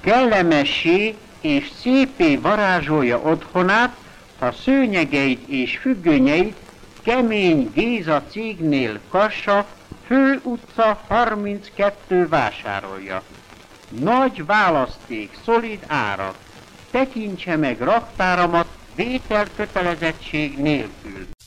kellemessé és szépé varázsolja otthonát, ha szőnyegeit és függönyeit kemény Géza cégnél Kassa, Fő utca 32 vásárolja. Nagy választék, szolid árak, tekintse meg raktáramat vételkötelezettség nélkül.